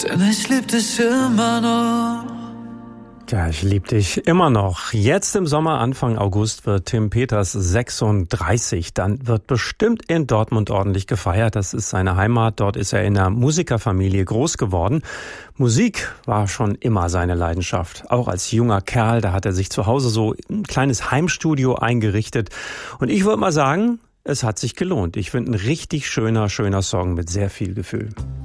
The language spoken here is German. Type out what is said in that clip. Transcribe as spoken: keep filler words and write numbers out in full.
denn ich lieb dich immer noch. Ja, ich lieb dich immer noch. Jetzt im Sommer, Anfang August, wird Tim Peters sechsunddreißig. Dann wird bestimmt in Dortmund ordentlich gefeiert. Das ist seine Heimat. Dort ist er in einer Musikerfamilie groß geworden. Musik war schon immer seine Leidenschaft. Auch als junger Kerl, da hat er sich zu Hause so ein kleines Heimstudio eingerichtet. Und ich würde mal sagen, es hat sich gelohnt. Ich finde, ein richtig schöner, schöner Song mit sehr viel Gefühl.